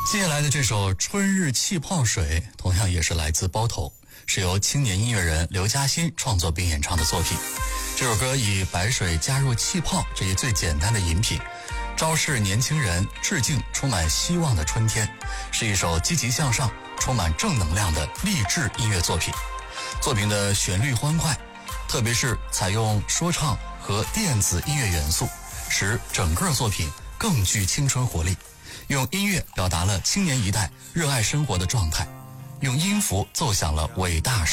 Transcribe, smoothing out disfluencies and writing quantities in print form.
接下来的这首《春日气泡水》同样也是来自包头，是由青年音乐人刘嘉欣创作并演唱的作品。这首歌以白水加入气泡这一最简单的饮品，昭示年轻人致敬充满希望的春天，是一首积极向上、充满正能量的励志音乐作品。作品的旋律欢快，特别是采用说唱和电子音乐元素，使整个作品更具青春活力。用音乐表达了青年一代热爱生活的状态，用音符奏响了伟大